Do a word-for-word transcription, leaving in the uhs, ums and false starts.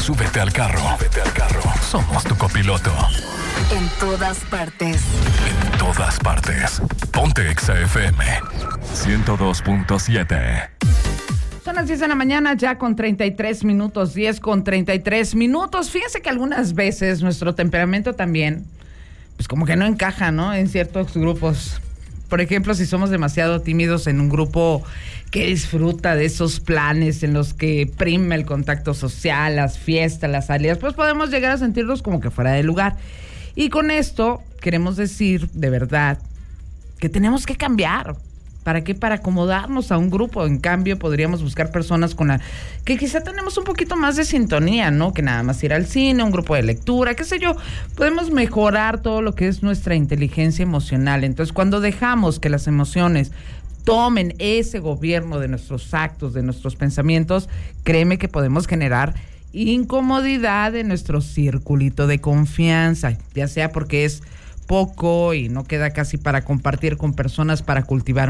súbete al carro. Súbete al carro. Somos tu copiloto. En todas partes. En todas partes. Ponte Exa F M ciento dos punto siete. Son las diez de la mañana, ya con treinta y tres minutos, diez con treinta y tres minutos. Fíjense que algunas veces nuestro temperamento también, pues como que no encaja, ¿no? En ciertos grupos. Por ejemplo, si somos demasiado tímidos en un grupo que disfruta de esos planes en los que prima el contacto social, las fiestas, las salidas, pues podemos llegar a sentirnos como que fuera de lugar. Y con esto queremos decir, de verdad, que tenemos que cambiar. ¿Para qué? Para acomodarnos a un grupo. En cambio, podríamos buscar personas con la que quizá tenemos un poquito más de sintonía, ¿no? Que nada más ir al cine, un grupo de lectura, qué sé yo. Podemos mejorar todo lo que es nuestra inteligencia emocional. Entonces, cuando dejamos que las emociones tomen ese gobierno de nuestros actos, de nuestros pensamientos, créeme que podemos generar incomodidad en nuestro circulito de confianza, ya sea porque es poco y no queda casi para compartir con personas para cultivar